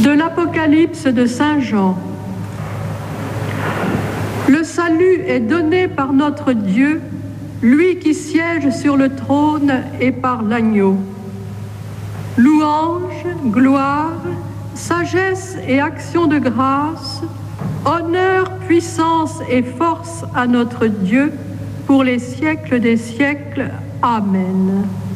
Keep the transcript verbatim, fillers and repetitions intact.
De l'Apocalypse de Saint Jean. Le salut est donné par notre Dieu, lui qui siège sur le trône, et par l'agneau. Louange, gloire, sagesse et action de grâce, honneur, puissance et force à notre Dieu pour les siècles des siècles. Amen.